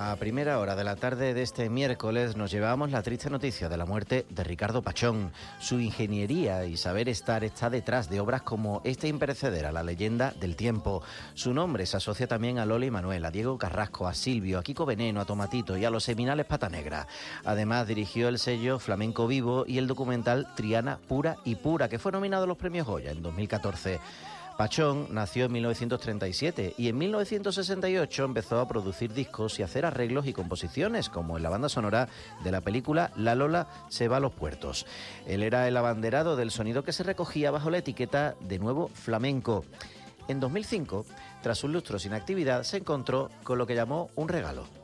A primera hora de la tarde de este miércoles nos llevamos la triste noticia de la muerte de Ricardo Pachón. Su ingeniería y saber estar está detrás de obras como esta imperecedera, La leyenda del tiempo. Su nombre se asocia también a Lola y Manuel, a Diego Carrasco, a Silvio, a Kiko Veneno, a Tomatito y a los seminales Pata Negra. Además dirigió el sello Flamenco Vivo y el documental Triana Pura y Pura, que fue nominado a los premios Goya en 2014. Pachón nació en 1937 y en 1968 empezó a producir discos y hacer arreglos y composiciones, como en la banda sonora de la película La Lola se va a los puertos. Él era el abanderado del sonido que se recogía bajo la etiqueta de Nuevo Flamenco. En 2005, tras un lustro sin actividad, se encontró con lo que llamó un regalo.